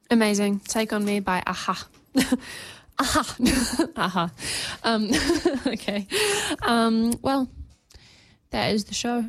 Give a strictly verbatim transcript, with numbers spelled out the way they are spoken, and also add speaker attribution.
Speaker 1: Amazing. Take on Me by Aha. Aha. Aha. Um, okay. Um, well, that is the show.